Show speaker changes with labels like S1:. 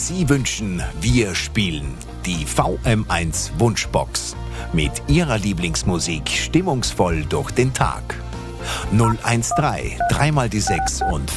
S1: Sie wünschen, wir spielen die VM1 Wunschbox. Mit Ihrer Lieblingsmusik stimmungsvoll durch den Tag. 013 3 mal die 6 und